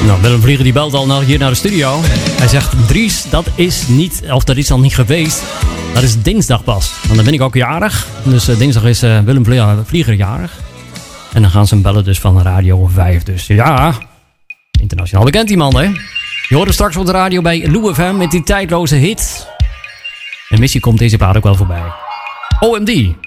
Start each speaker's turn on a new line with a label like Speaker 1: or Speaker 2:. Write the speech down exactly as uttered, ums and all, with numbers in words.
Speaker 1: Nou, Willem Vlieger die belt al naar, hier naar de studio. Hij zegt, Dries, dat is niet, of dat is al niet geweest. Dat is dinsdag pas. Want dan ben ik ook jarig. Dus uh, dinsdag is uh, Willem Vlieger jarig. En dan gaan ze hem bellen dus van Radio vijf. Dus ja, internationaal bekend die man, hè. Je hoort hem straks op de radio bij Lou F M met die tijdloze hit. En misschien komt deze plaat ook wel voorbij. O M D.